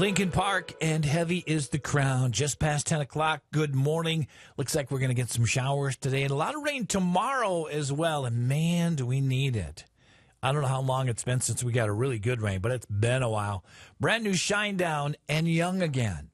Lincoln Park and Heavy is the Crown. Just past 10 o'clock. Good morning. Looks like we're going to get some showers today and a lot of rain tomorrow as well. And man, do we need it. I don't know how long it's been since we got a really good rain, but it's been a while. Brand new Shinedown and Young Again.